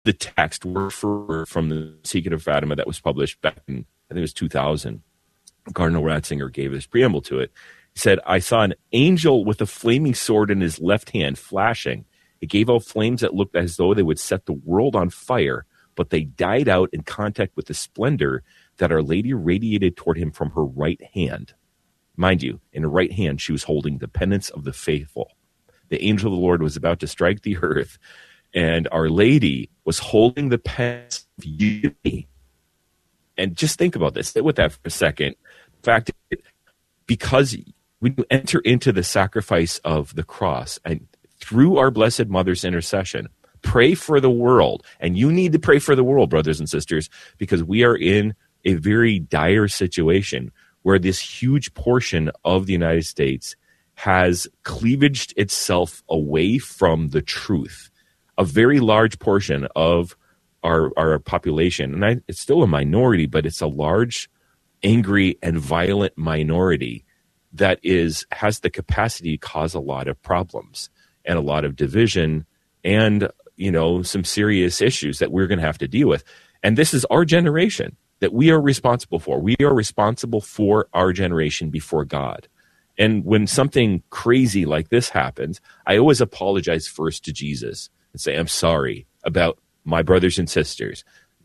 the text word for word from the Secret of Fatima that was published back in, I think it was 2000. Cardinal Ratzinger gave this preamble to it. He said, I saw an angel with a flaming sword in his left hand flashing. It gave out flames that looked as though they would set the world on fire, but they died out in contact with the splendor that Our Lady radiated toward him from her right hand. Mind you, in her right hand, she was holding the penance of the faithful. The angel of the Lord was about to strike the earth, and Our Lady was holding the penance of unity. And just think about this. Sit with that for a second. In fact, because when you enter into the sacrifice of the cross, and through our Blessed Mother's intercession, pray for the world. And you need to pray for the world, brothers and sisters, because we are in a very dire situation where this huge portion of the United States has cleavaged itself away from the truth. A very large portion of our population, and it's still a minority, but it's a large, angry, and violent minority that has the capacity to cause a lot of problems and a lot of division and, some serious issues that we're going to have to deal with. And this is our generation that we are responsible for. We are responsible for our generation before God. And when something crazy like this happens, I always apologize first to Jesus and say, I'm sorry about my brothers and sisters.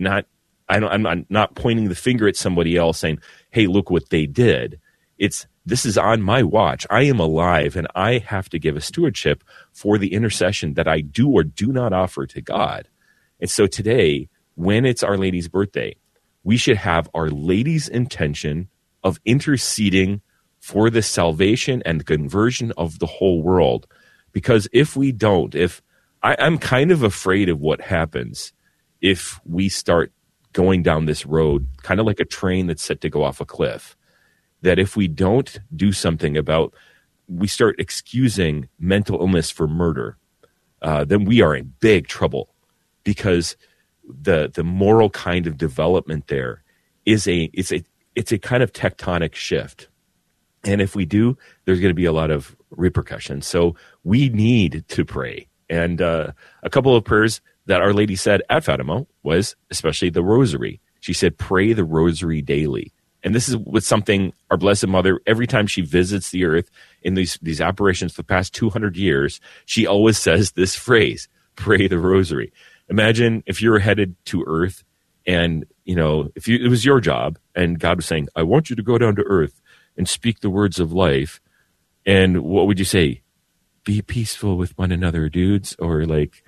I'm not pointing the finger at somebody else saying, hey, look what they did. This is on my watch. I am alive, and I have to give a stewardship for the intercession that I do or do not offer to God. And so today, when it's Our Lady's birthday, we should have Our Lady's intention of interceding for the salvation and conversion of the whole world. Because if we don't, I'm kind of afraid of what happens if we start going down this road, kind of like a train that's set to go off a cliff, that if we don't do something about, we start excusing mental illness for murder, then we are in big trouble, because the moral kind of development there it's a kind of tectonic shift. And if we do, there's going to be a lot of repercussions. So we need to pray. And a couple of prayers that Our Lady said at Fatima was especially the Rosary. She said, pray the Rosary daily. And this is with something our Blessed Mother, every time she visits the earth in these apparitions for the past 200 years, she always says this phrase, pray the Rosary. Imagine if you were headed to earth and, if it was your job and God was saying, I want you to go down to earth and speak the words of life. And what would you say? Be peaceful with one another, dudes. Or like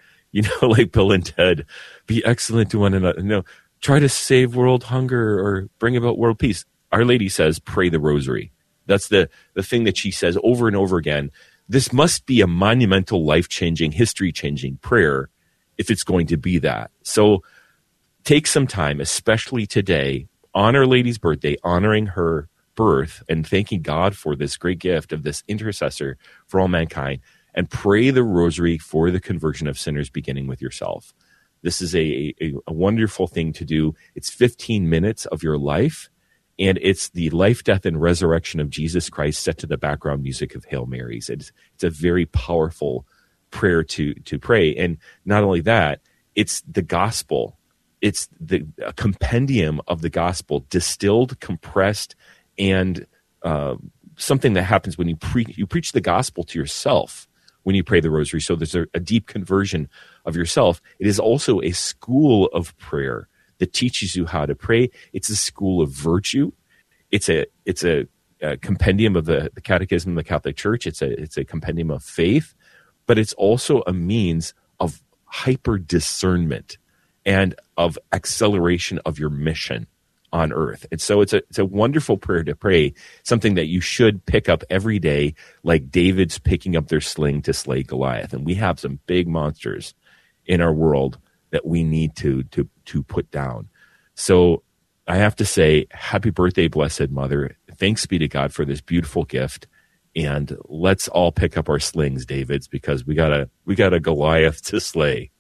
Bill and Ted, be excellent to one another. Try to save world hunger or bring about world peace. Our Lady says, pray the Rosary. That's the thing that she says over and over again. This must be a monumental, life-changing, history-changing prayer if it's going to be that. So take some time, especially today, on Our Lady's birthday, honoring her birth and thanking God for this great gift of this intercessor for all mankind, and pray the Rosary for the conversion of sinners, beginning with yourself. This is a wonderful thing to do. It's 15 minutes of your life, and it's the life, death, and resurrection of Jesus Christ set to the background music of Hail Marys. It's a very powerful prayer to pray. And not only that, it's the gospel. It's the compendium of the gospel, distilled, compressed, and something that happens when you preach the gospel to yourself when you pray the Rosary. So there's a deep conversion of yourself. It is also a school of prayer that teaches you how to pray. It's a school of virtue. It's a compendium of the Catechism of the Catholic Church. It's a compendium of faith, but it's also a means of hyper discernment and of acceleration of your mission on earth. And so it's a wonderful prayer to pray, something that you should pick up every day, like David's picking up their sling to slay Goliath. And we have some big monsters in our world that we need to put down. So I have to say, happy birthday, Blessed Mother. Thanks be to God for this beautiful gift. And let's all pick up our slings, Davids, because we got a Goliath to slay.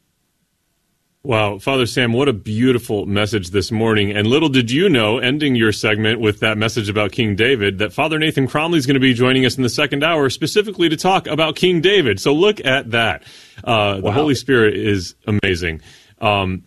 Wow, Father Sam, what a beautiful message this morning. And little did you know, ending your segment with that message about King David, that Father Nathan Cromley is going to be joining us in the second hour specifically to talk about King David. So look at that. The Holy Spirit is amazing.